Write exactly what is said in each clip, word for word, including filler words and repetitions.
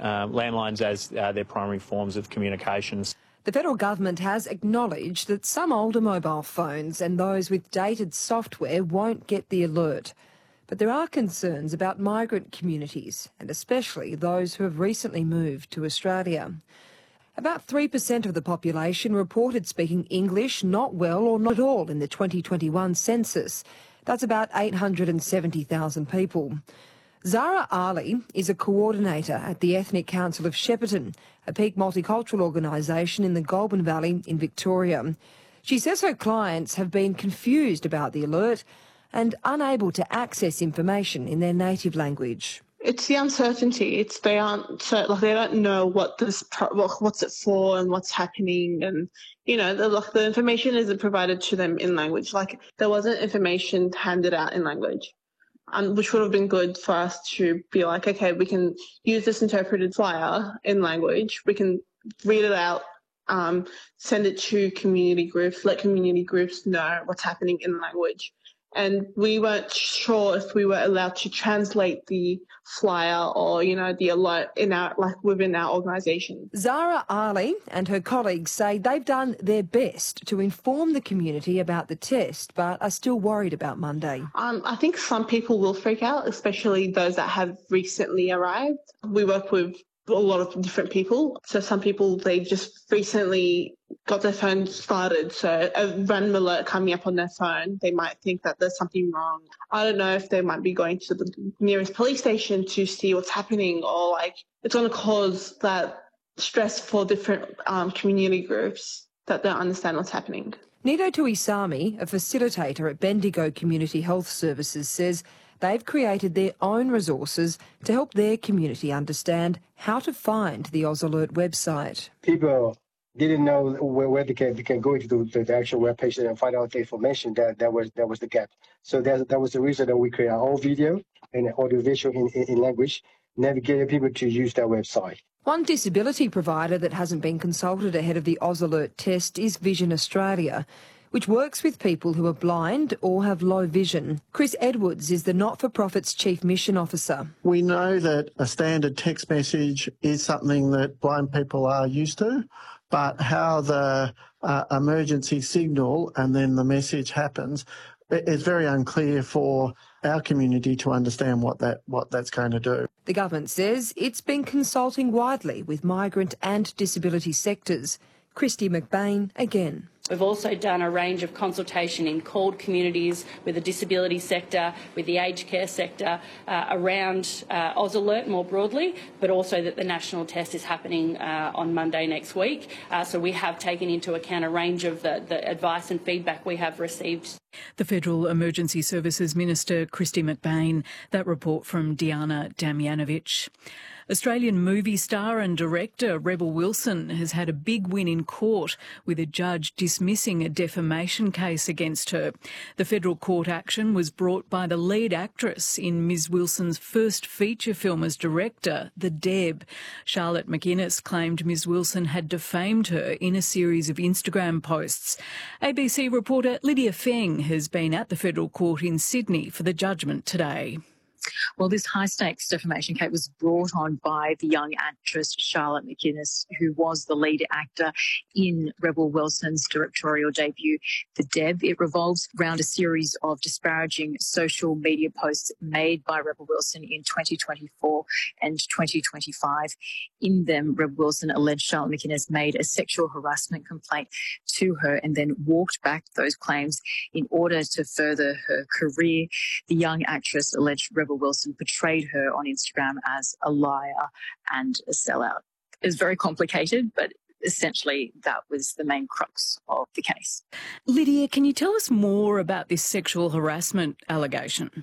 uh, landlines as uh, their primary forms of communications. The federal government has acknowledged that some older mobile phones and those with dated software won't get the alert. But there are concerns about migrant communities, and especially those who have recently moved to Australia. About three percent of the population reported speaking English not well or not at all in the twenty twenty-one census. That's about eight hundred seventy thousand people. Zara Ali is a coordinator at the Ethnic Council of Shepparton, a peak multicultural organisation in the Goulburn Valley in Victoria. She says her clients have been confused about the alert and unable to access information in their native language. It's the uncertainty. It's they aren't so, like they don't know what this what's it for and what's happening, and you know the like the information isn't provided to them in language. Like there wasn't information handed out in language, and which would have been good for us to be like, okay, we can use this interpreted flyer in language. We can read it out, um, send it to community groups, let community groups know what's happening in language. And we weren't sure if we were allowed to translate the flyer or, you know, the alert in our, like within our organisation. Zara Ali and her colleagues say they've done their best to inform the community about the test, but are still worried about Monday. Um, I think some people will freak out, especially those that have recently arrived. We work with a lot of different people. So some people, they just recently got their phone started. So a random alert coming up on their phone, they might think that there's something wrong. I don't know if they might be going to the nearest police station to see what's happening, or like it's going to cause that stress for different um, community groups that don't understand what's happening. Nido Tuisami, a facilitator at Bendigo Community Health Services, says they've created their own resources to help their community understand how to find the AusAlert website. People didn't know where, where they can they can go into the, the actual webpage and find out the information. That that was that was the gap. So that that was the reason that we created our own video and audio visual in, in, in language, navigating people to use that website. One disability provider that hasn't been consulted ahead of the AusAlert test is Vision Australia, which works with people who are blind or have low vision. Chris Edwards is the not-for-profit's Chief Mission Officer. We know that a standard text message is something that blind people are used to, but how the uh, emergency signal and then the message happens, it's very unclear for our community to understand what that what that's going to do. The government says it's been consulting widely with migrant and disability sectors. Christy McBain again. We've also done a range of consultation in called communities with the disability sector, with the aged care sector, uh, around uh, AusAlert more broadly, but also that the national test is happening uh, on Monday next week. Uh, so we have taken into account a range of the, the advice and feedback we have received. The Federal Emergency Services Minister, Christy McBain. That report from Diana Damjanovic. Australian movie star and director Rebel Wilson has had a big win in court, with a judge dismissing a defamation case against her. The federal court action was brought by the lead actress in Miz Wilson's first feature film as director, The Deb. Charlotte McInnes claimed Miz Wilson had defamed her in a series of Instagram posts. A B C reporter Lydia Feng has been at the federal court in Sydney for the judgment today. Well, this high-stakes defamation case was brought on by the young actress Charlotte McInnes, who was the lead actor in Rebel Wilson's directorial debut, The Deb. It revolves around a series of disparaging social media posts made by Rebel Wilson in twenty twenty-four and twenty twenty-five. In them, Rebel Wilson alleged Charlotte McInnes made a sexual harassment complaint to her and then walked back those claims in order to further her career. The young actress alleged Rebel Wilson portrayed her on Instagram as a liar and a sellout. It was very complicated, but essentially that was the main crux of the case. Lydia, can you tell us more about this sexual harassment allegation?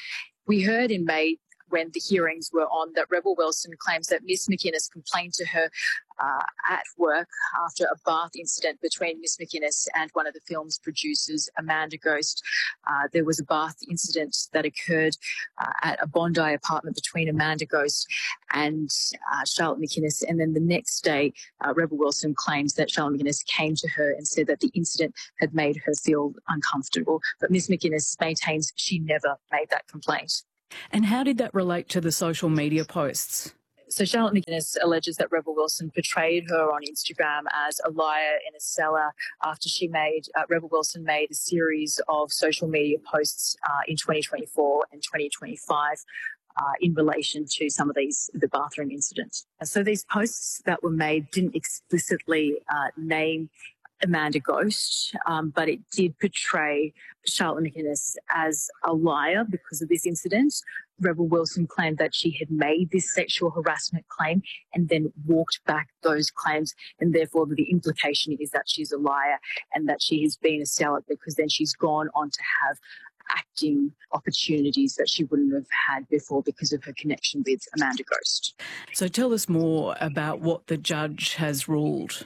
We heard in May, when the hearings were on, that Rebel Wilson claims that Miss McInnes complained to her uh, at work after a bath incident between Miss McInnes and one of the film's producers, Amanda Ghost. Uh, there was a bath incident that occurred uh, at a Bondi apartment between Amanda Ghost and uh, Charlotte McInnes. And then the next day, uh, Rebel Wilson claims that Charlotte McInnes came to her and said that the incident had made her feel uncomfortable. But Miss McInnes maintains she never made that complaint. And how did that relate to the social media posts? So Charlotte McGuinness alleges that Rebel Wilson portrayed her on Instagram as a liar and a seller after she made, uh, Rebel Wilson made a series of social media posts uh, in twenty twenty-four and twenty twenty-five uh, in relation to some of these, the bathroom incidents. So these posts that were made didn't explicitly uh, name Amanda Ghost, um, but it did portray Charlotte McGuinness as a liar because of this incident. Rebel Wilson claimed that she had made this sexual harassment claim and then walked back those claims, and therefore the implication is that she's a liar and that she has been a seller because then she's gone on to have acting opportunities that she wouldn't have had before because of her connection with Amanda Ghost. So tell us more about what the judge has ruled.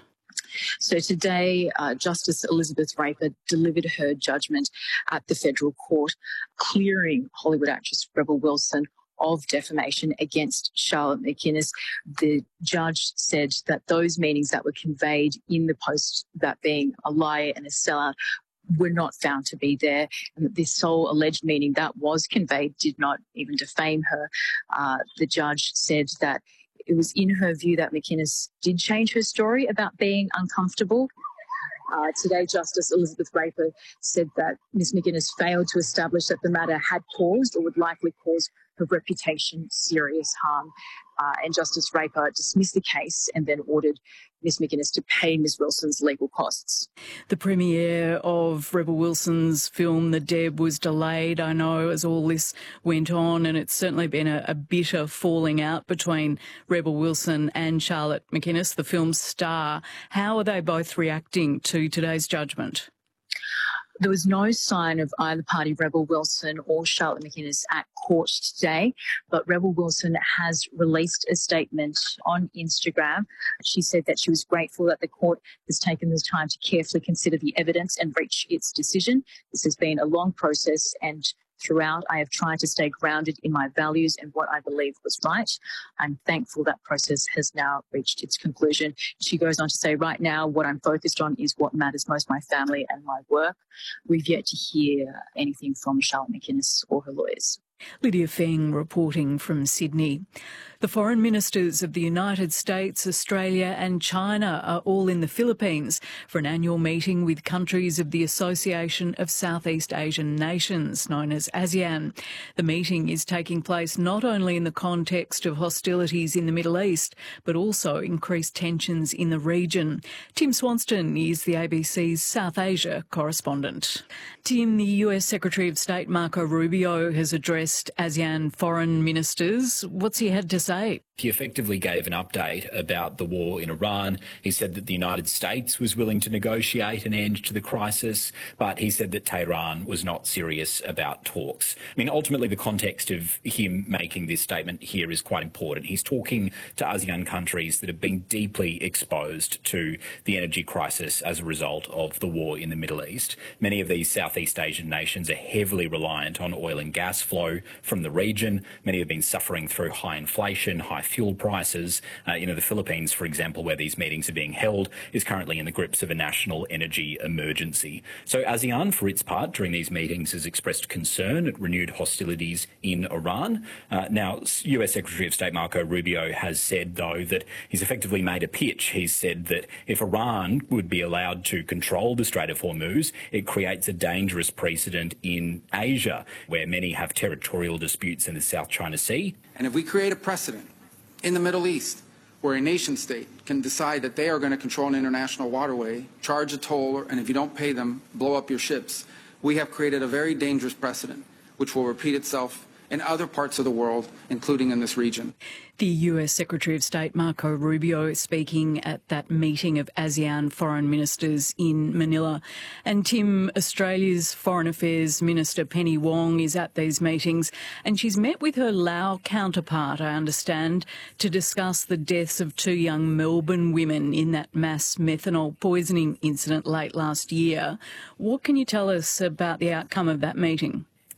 So today, uh, Justice Elizabeth Raper delivered her judgment at the federal court, clearing Hollywood actress Rebel Wilson of defamation against Charlotte McGuinness. The judge said that those meanings that were conveyed in the post, that being a liar and a sellout, were not found to be there, and that this sole alleged meaning that was conveyed did not even defame her. Uh, the judge said that it was in her view that McGuinness did change her story about being uncomfortable. Uh, today, Justice Elizabeth Raper said that Miz McGuinness failed to establish that the matter had caused or would likely cause her reputation serious harm. Uh, and Justice Raper dismissed the case and then ordered Miz McGuinness to pay Miz Wilson's legal costs. The premiere of Rebel Wilson's film The Deb was delayed, I know, as all this went on, and it's certainly been a, a bitter falling out between Rebel Wilson and Charlotte McGuinness, the film's star. How are they both reacting to today's judgment? There was no sign of either party, Rebel Wilson or Charlotte McGuinness, at court today, but Rebel Wilson has released a statement on Instagram. She said that she was grateful that the court has taken the time to carefully consider the evidence and reach its decision. This has been a long process, and throughout, I have tried to stay grounded in my values and what I believe was right. I'm thankful that process has now reached its conclusion. She goes on to say, right now, what I'm focused on is what matters most, my family and my work. We've yet to hear anything from Charlotte McGuinness or her lawyers. Lydia Feng reporting from Sydney. The foreign ministers of the United States, Australia and China are all in the Philippines for an annual meeting with countries of the Association of Southeast Asian Nations, known as ASEAN. The meeting is taking place not only in the context of hostilities in the Middle East, but also increased tensions in the region. Tim Swanston is the A B C's South Asia correspondent. Tim, the U S Secretary of State Marco Rubio has addressed ASEAN foreign ministers. What's he had to say? He effectively gave an update about the war in Iran. He said that the United States was willing to negotiate an end to the crisis, but he said that Tehran was not serious about talks. I mean, ultimately, the context of him making this statement here is quite important. He's talking to ASEAN countries that have been deeply exposed to the energy crisis as a result of the war in the Middle East. Many of these Southeast Asian nations are heavily reliant on oil and gas flow from the region. Many have been suffering through high inflation, high fuel prices. Uh, you know, the Philippines, for example, where these meetings are being held, is currently in the grips of a national energy emergency. So ASEAN, for its part, during these meetings has expressed concern at renewed hostilities in Iran. Uh, now, U S Secretary of State Marco Rubio has said, though, that he's effectively made a pitch. He's said that if Iran would be allowed to control the Strait of Hormuz, it creates a dangerous precedent in Asia, where many have territorial disputes in the South China Sea. And if we create a precedent in the Middle East where a nation state can decide that they are going to control an international waterway, charge a toll, and if you don't pay them, blow up your ships, we have created a very dangerous precedent which will repeat itself in other parts of the world, including in this region. The U S Secretary of State Marco Rubio speaking at that meeting of ASEAN foreign ministers in Manila. And Tim, Australia's Foreign Affairs Minister Penny Wong is at these meetings, and she's met with her Lao counterpart, I understand, to discuss the deaths of two young Melbourne women in that mass methanol poisoning incident late last year. What can you tell us about the outcome of that meeting?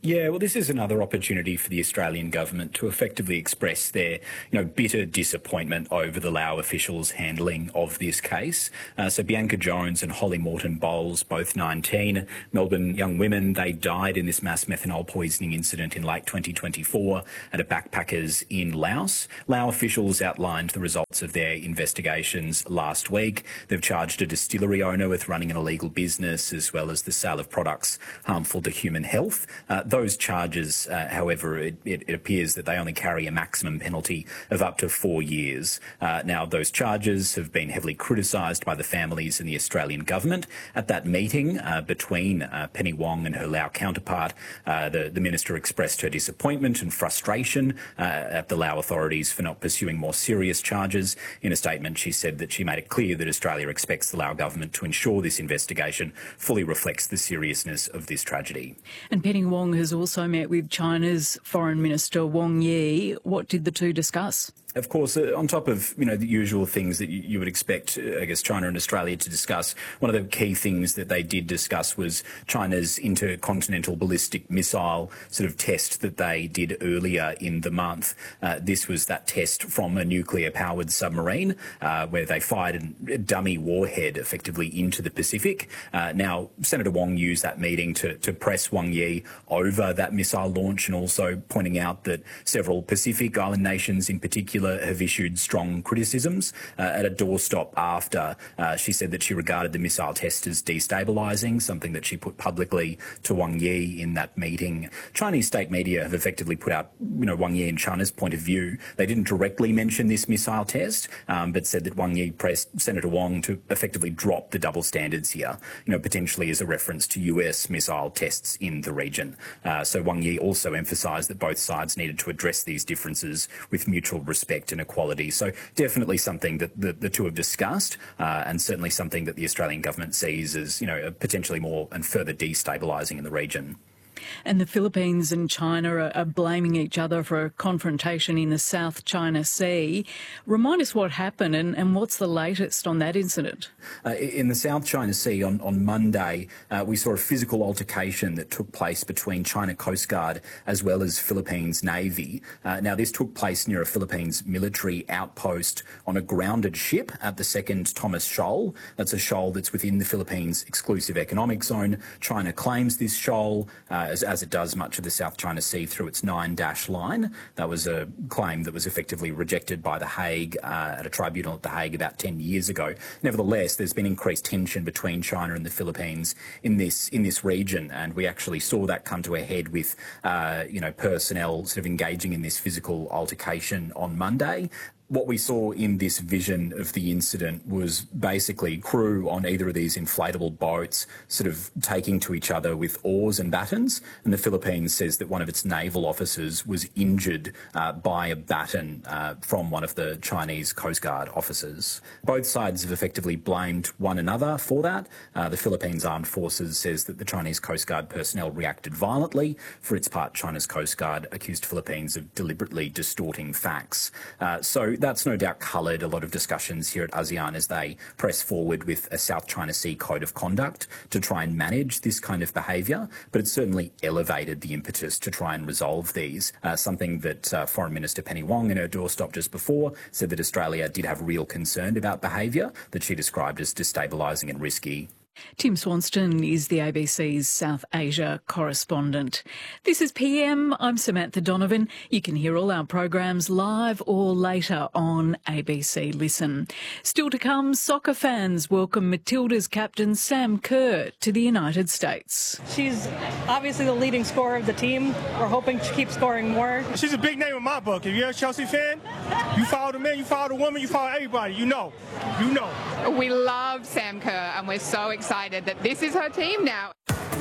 Yeah, well, this is another opportunity for the Australian government to effectively express their, you know, bitter disappointment over the Lao officials' handling of this case. Uh, so Bianca Jones and Holly Morton Bowles, both nineteen, Melbourne young women, they died in this mass methanol poisoning incident in late twenty twenty-four at a backpackers in Laos. Lao officials outlined the results of their investigations last week. They've charged a distillery owner with running an illegal business as well as the sale of products harmful to human health. Uh, Those charges, uh, however, it, it appears that they only carry a maximum penalty of up to four years. Uh, now, those charges have been heavily criticised by the families and the Australian government. At that meeting uh, between uh, Penny Wong and her Lao counterpart, uh, the, the minister expressed her disappointment and frustration uh, at the Lao authorities for not pursuing more serious charges. In a statement, she said that she made it clear that Australia expects the Lao government to ensure this investigation fully reflects the seriousness of this tragedy. And Penny Wong has also met with China's Foreign Minister Wang Yi. What did the two discuss? Of course, uh, on top of, you know, the usual things that you, you would expect, uh, I guess, China and Australia to discuss, one of the key things that they did discuss was China's intercontinental ballistic missile sort of test that they did earlier in the month. Uh, this was that test from a nuclear-powered submarine uh, where they fired a dummy warhead effectively into the Pacific. Uh, now, Senator Wong used that meeting to, to press Wang Yi over that missile launch and also pointing out that several Pacific Island nations in particular have issued strong criticisms. Uh, at a doorstop after, uh, she said that she regarded the missile test as destabilising, something that she put publicly to Wang Yi in that meeting. Chinese state media have effectively put out, you know, Wang Yi and China's point of view. They didn't directly mention this missile test, um, but said that Wang Yi pressed Senator Wong to effectively drop the double standards here, you know, potentially as a reference to U S missile tests in the region. Uh, so Wang Yi also emphasised that both sides needed to address these differences with mutual respect and equality. So definitely something that the, the two have discussed uh, and certainly something that the Australian government sees as, you know, potentially more and further destabilising in the region. And the Philippines and China are, are blaming each other for a confrontation in the South China Sea. Remind us what happened and, and what's the latest on that incident? Uh, in the South China Sea on, on Monday, uh, we saw a physical altercation that took place between China Coast Guard as well as Philippines Navy. Uh, now, this took place near a Philippines military outpost on a grounded ship at the second Thomas Shoal. That's a shoal that's within the Philippines' exclusive economic zone. China claims this shoal, uh, as, as it does much of the South China Sea through its nine-dash line. That was a claim that was effectively rejected by The Hague uh, at a tribunal at The Hague about ten years ago. Nevertheless, there's been increased tension between China and the Philippines in this in this region, and we actually saw that come to a head with uh, you know personnel sort of engaging in this physical altercation on Monday. What we saw in this vision of the incident was basically crew on either of these inflatable boats sort of taking to each other with oars and batons, and the Philippines says that one of its naval officers was injured uh, by a baton uh, from one of the Chinese Coast Guard officers. Both sides have effectively blamed one another for that. Uh, the Philippines Armed Forces says that the Chinese Coast Guard personnel reacted violently. For its part, China's Coast Guard accused Philippines of deliberately distorting facts. Uh, so that's no doubt coloured a lot of discussions here at ASEAN as they press forward with a South China Sea Code of Conduct to try and manage this kind of behaviour, but it's certainly elevated the impetus to try and resolve these, uh, something that uh, Foreign Minister Penny Wong in her doorstop just before said that Australia did have real concern about behaviour that she described as destabilising and risky. Tim Swanston is the A B C's South Asia correspondent. This is P M. I'm Samantha Donovan. You can hear all our programs live or later on A B C Listen. Still to come, soccer fans welcome Matilda's captain Sam Kerr to the United States. She's obviously the leading scorer of the team. We're hoping to keep scoring more. She's a big name in my book. If you're a Chelsea fan, you follow the man, you follow the woman, you follow everybody. You know. You know. We love Sam Kerr and we're so excited. Excited that this is her team now.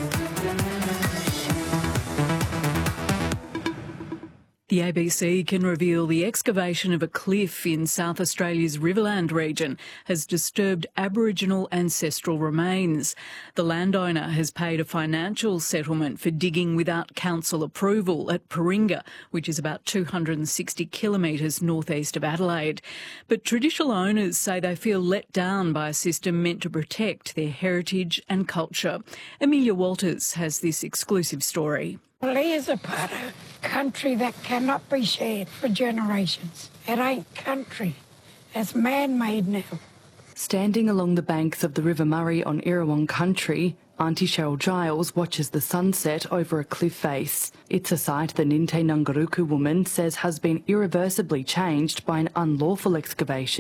The A B C can reveal the excavation of a cliff in South Australia's Riverland region has disturbed Aboriginal ancestral remains. The landowner has paid a financial settlement for digging without council approval at Paringa, which is about two hundred sixty kilometres northeast of Adelaide. But traditional owners say they feel let down by a system meant to protect their heritage and culture. Amelia Walters has this exclusive story. Lee is a part of country that cannot be shared for generations. It ain't country. It's man-made now. Standing along the banks of the River Murray on Erewhon country, Auntie Cheryl Giles watches the sunset over a cliff face. It's a site the Ninte Nungaruku woman says has been irreversibly changed by an unlawful excavation.